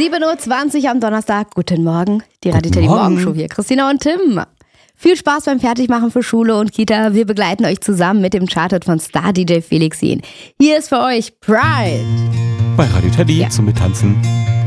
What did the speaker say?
7.20 Uhr am Donnerstag. Guten Morgen. Die Radio Teddy Morgenshow hier. Christina und Tim. Viel Spaß beim Fertigmachen für Schule und Kita. Wir begleiten euch zusammen mit dem Charted von Star-DJ Felix Jähn. Hier ist für euch Pride. Bei Radio Teddy zum Mittanzen.